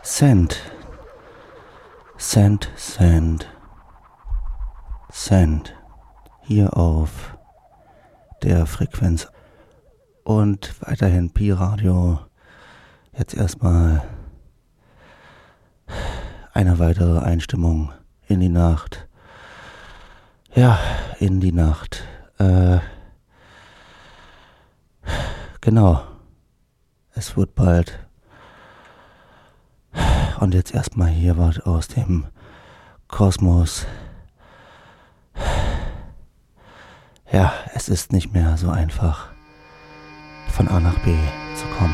Send, Send, Send, Send, hier auf der Frequenz und weiterhin Pi-Radio. Jetzt erstmal eine weitere Einstimmung in die Nacht. Ja, in die Nacht. Genau. Es wird bald. Und jetzt erstmal hier was aus dem Kosmos. Ja, es ist nicht mehr so einfach, von A nach B zu kommen.